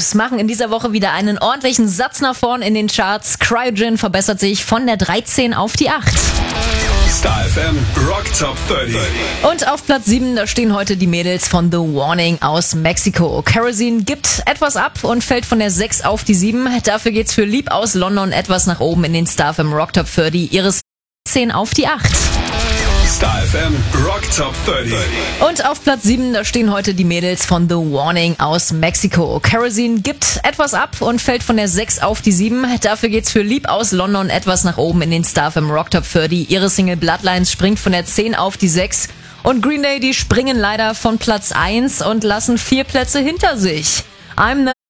News machen in dieser Woche wieder einen ordentlichen Satz nach vorn in den Charts. Cryogen verbessert sich von der 13 auf die 8. Star FM Rock Top 30. Und auf Platz 7, da stehen heute die Mädels von The Warning aus Mexiko. Kerosene gibt etwas ab und fällt von der 6 auf die 7. Dafür geht's für Lieb aus London etwas nach oben in den Star FM Rock Top 30. Ihres 10 auf die 8. Star FM Rock Top 30. Und auf Platz 7, da stehen heute die Mädels von The Warning aus Mexiko. Kerosene gibt etwas ab und fällt von der 6 auf die 7. Dafür geht's für Lieb aus London etwas nach oben in den Star FM Rock Top 30. Ihre Single Bloodlines springt von der 10 auf die 6. Und Green Day, die springen leider von Platz 1 und lassen 4 Plätze hinter sich. I'm